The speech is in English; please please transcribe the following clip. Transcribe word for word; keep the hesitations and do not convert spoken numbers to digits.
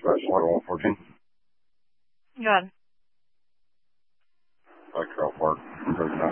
Special Order one fourteen. Go ahead. Like Trail Park, Road nine.